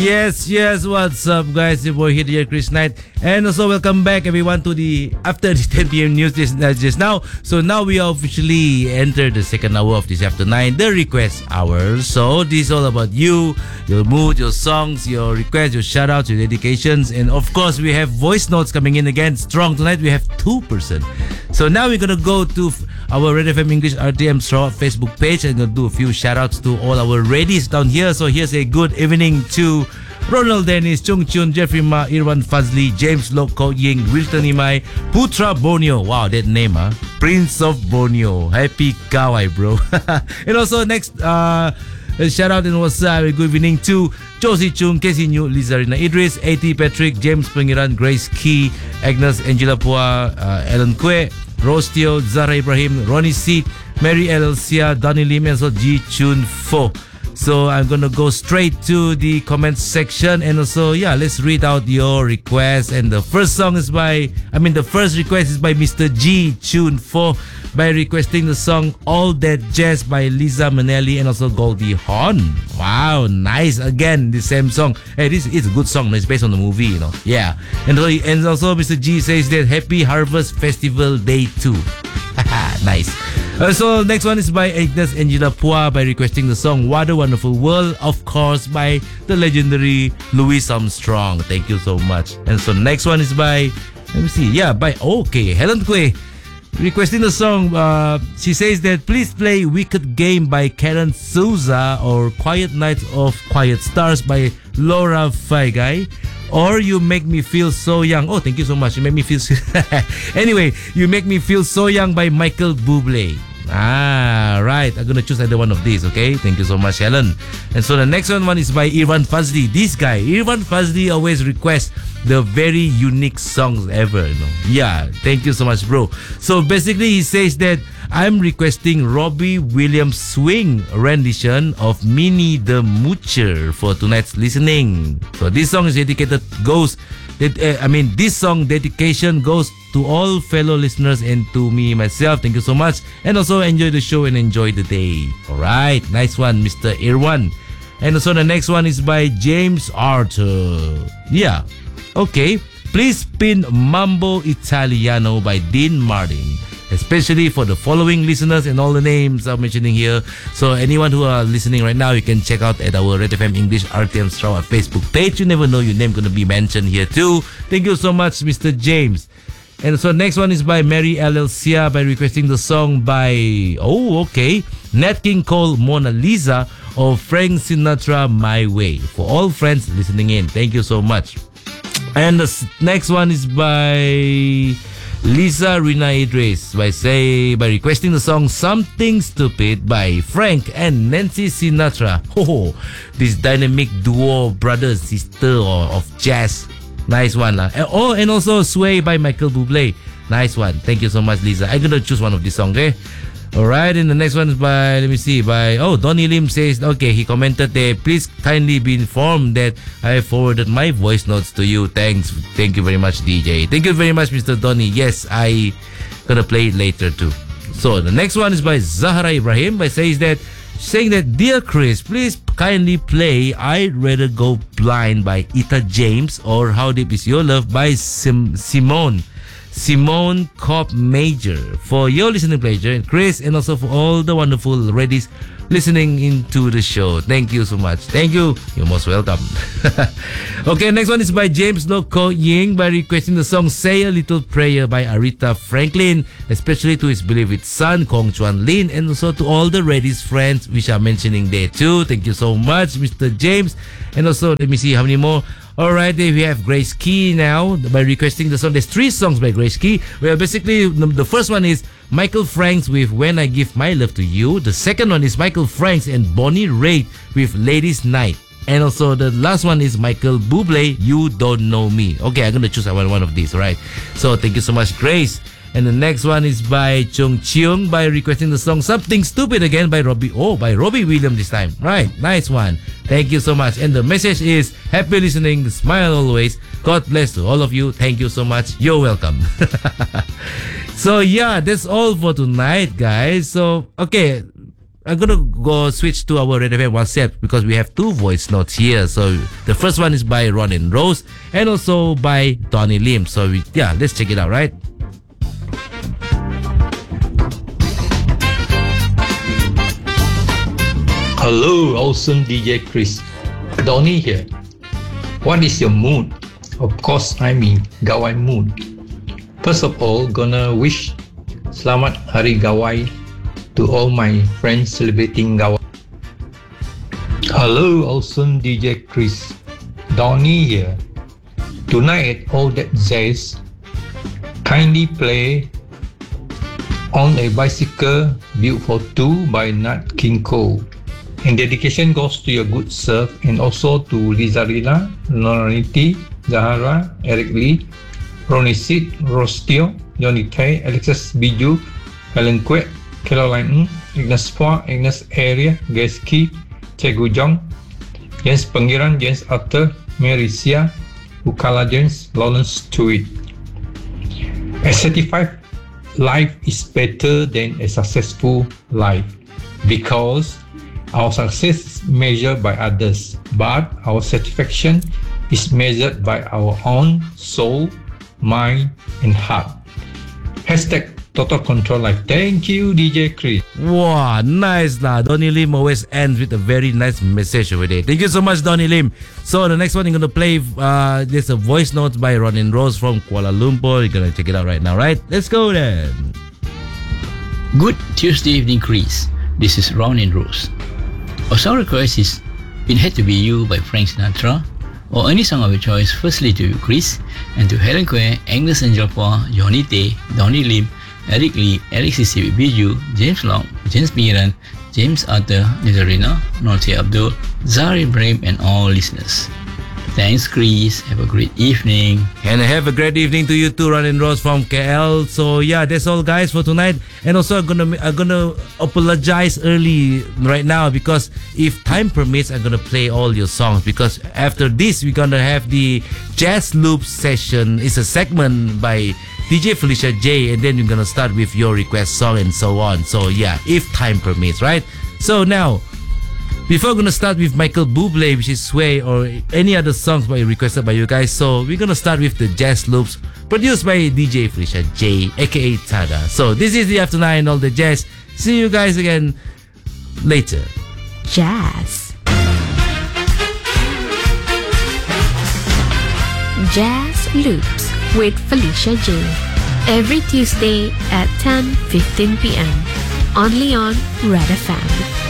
Yes, what's up, guys? Your boy here, Chris Knight. And also, welcome back, everyone, to the after the 10 p.m. news just now. So, now we officially entered the second hour of this after 9, the request hour. So, this is all about you, your mood, your songs, your requests, your shout outs, your dedications. And of course, we have voice notes coming in again strong tonight. We have 2%. So, now we're going to go to our Red FM English RTM Sarawak Facebook page and gonna do a few shout outs to all our radies down here. So here's a good evening to Ronald Dennis, Chung Chun, Jeffrey Ma, Irwan Fazli, James Loko Ying, Wilton Imai, Putra Borneo. Wow, that name, huh? Prince of Borneo. Happy Kawai, bro. And also next shout out and what's up, good evening to Josie Chung, Casey New, Lizarina Idris, A.T. Patrick, James Pengiran, Grace Key, Agnes Angela Pua, Ellen Kwe, Rose Teo, Zara Ibrahim, Ronnie Seat, Mary Elsia, Donny Lim, and so Ji Chun Fo. So I'm gonna go straight to the comments section, and also let's read out your requests. And the first request is by Mr. Ji Chun Fo by requesting the song All That Jazz by Liza Minnelli and also Goldie Hawn. Wow, nice. Again, the same song. Hey, this is a good song. It's based on the movie, you know. Yeah. And also Mr. G says that Happy Harvest Festival Day 2. Nice. So next one is by Agnes Angela Pua by requesting the song What a Wonderful World, of course, by the legendary Louis Armstrong. Thank you so much. And so next one is by Helen Kwe requesting the song. She says that please play Wicked Game by Karen Souza or Quiet Nights of Quiet Stars by Laura Faigai. Or You Make Me Feel So Young. Oh, thank you so much. You make me feel Anyway, You Make Me Feel So Young by Michael Bublé. Right. I'm gonna choose either one of these, okay? Thank you so much, Helen. And so the next one is by Irwan Fazli. This guy, Irwan Fazli, always requests the very unique songs ever, you know. Yeah, thank you so much, bro. So basically, he says that I'm requesting Robbie Williams' swing rendition of Minnie the Moocher for tonight's listening. So this song is this song dedication goes to all fellow listeners and to me myself. Thank you so much. And also enjoy the show and enjoy the day. Alright, nice one, Mr. Irwan. And also the next one is by James Arthur. Yeah, okay. Please pin Mambo Italiano by Dean Martin, especially for the following listeners and all the names I'm mentioning here. So anyone who are listening right now, you can check out at our Red FM English RTM Sarawak Facebook page. You never know, your name going to be mentioned here too. Thank you so much, Mr. James. And so next one is by Mary Elsia by requesting the song by Nat King Cole, Mona Lisa, or Frank Sinatra, My Way. For all friends listening in, thank you so much. And the next one is by Lisa Rina Idris by requesting the song Something Stupid by Frank and Nancy Sinatra. Oh, this dynamic duo, brother sister of jazz. Nice one. And also Sway by Michael Bublé. Nice one. Thank you so much, Lisa. I'm gonna choose one of these songs, okay? Alright, and the next one is by, Donny Lim says, okay, he commented there, please kindly be informed that I forwarded my voice notes to you. Thanks. Thank you very much, DJ. Thank you very much, Mr. Donny. Yes, I gonna play it later too. So the next one is by Zahra Ibrahim saying that, Dear Chris, please kindly play I'd Rather Go Blind by Etta James or How Deep Is Your Love by Simone Cobb Major for your listening pleasure, and Chris, and also for all the wonderful ladies listening into the show. Thank you so much. Thank you. You're most welcome. Okay, next one is by James Loko Ying by requesting the song Say a Little Prayer by Aretha Franklin, especially to his beloved son Kong Chuan Lin, and also to all the ladies friends which are mentioning there too. Thank you so much, Mr. James. And also, let me see how many more. Alright, we have Grace Key now by requesting the song. There's 3 songs by Grace Key. Well, basically, the first one is Michael Franks with When I Give My Love to You. The second one is Michael Franks and Bonnie Raitt with Ladies Night. And also the last one is Michael Bublé, You Don't Know Me. Okay, I'm going to choose one of these, right? So thank you so much, Grace. And the next one is by Chung Cheong by requesting the song Something Stupid again by Robbie Williams this time. Right, nice one. Thank you so much. And the message is happy listening, smile always. God bless to all of you. Thank you so much. You're welcome. So yeah, that's all for tonight, guys. So okay, I'm gonna go switch to our Red FM WhatsApp because we have 2 voice notes here. So the first one is by Ron and Rose and also by Donnie Lim. So let's check it out, right? Hello, awesome DJ Chris. Donnie here. What is your mood? Of course, I'm in Gawai mood. First of all, gonna wish Selamat Hari Gawai to all my friends celebrating Gawai. Hello, awesome DJ Chris. Donnie here. Tonight at All That Jazz, kindly play On a Bicycle Built for Two by Nat King Cole. And dedication goes to your good self and also to Lizarina, Loraniti, Zahara, Eric Lee, Ronnie Sid, Rostio, Johnny Tay, Alexis Biju, Helen Kwek, Caroline Ng, Ignas Phua, Ignas Area, Geski, Cegu Jong, Jens Pengiran, Jens Arthur, Mary Sia, Bukala Jens, Lawrence Stewart. A certified life is better than a successful life because our success is measured by others, but our satisfaction is measured by our own soul, mind, and heart. Hashtag Total Control Life. Thank you, DJ Chris. Wow, nice lah. Donnie Lim always ends with a very nice message over there. Thank you so much, Donnie Lim. So the next one you're gonna play, there's a voice note by Ron and Rose from Kuala Lumpur. You're gonna check it out right now, right? Let's go then. Good Tuesday evening, Chris. This is Ron and Rose. Our song request is It Had to Be You by Frank Sinatra, or any song of your choice. Firstly to you, Chris, and to Helen Kwek, Agnes Angelpoa, Johnny Tay, Donnie Lim, Eric Lee, Alexis Biju, James Long, James Piran, James Arthur, Nizarina, Norte Abdul, Zahar Ibrahim, and all listeners. Thanks, Chris. Have a great evening. And have a great evening to you too, Ron and Rose from KL. So that's all, guys, for tonight. And also, I'm gonna apologize early right now because if time permits, I'm gonna play all your songs because after this, we're gonna have the Jazz Loop session. It's a segment by DJ Felicia J, and then we're gonna start with your request song and so on. So if time permits, right? So now, before we're gonna start with Michael Bublé, which is Sway, or any other songs requested by you guys, so we're gonna start with the Jazz Loops produced by DJ Felicia J, aka Tada. So this is the After 9 All the Jazz. See you guys again later. Jazz Loops with Felicia J. Every Tuesday at 10:15 p.m. only on Red FM.